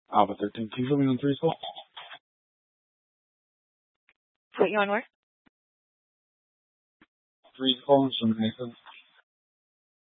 Alpha 13, can you put me on 3 school? Put you on where? 3 school, Sherman Mason.